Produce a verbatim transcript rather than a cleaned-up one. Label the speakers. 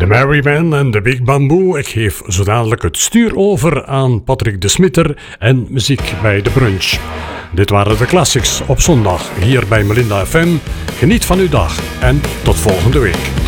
Speaker 1: The Merryman en The Big Bamboo. Ik geef zo dadelijk het stuur over aan Patrick de Smitter en muziek bij de brunch. Dit waren de classics op zondag hier bij Melinda F M. Geniet van uw dag en tot volgende week.